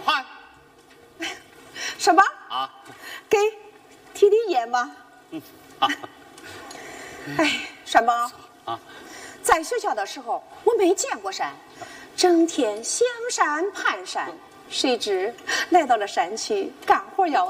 款。 什么？ 啊， 给提提烟吧。哎，山宝啊， 在学校的时候我没见过山，整天想山盼山，谁知来到了山区干活要